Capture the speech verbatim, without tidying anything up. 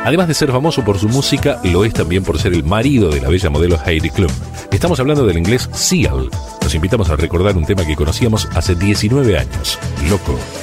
Además de ser famoso por su música, lo es también por ser el marido de la bella modelo Heidi Klum. Estamos hablando del inglés Seal. Nos invitamos a recordar un tema que conocíamos hace diecinueve años, Loco.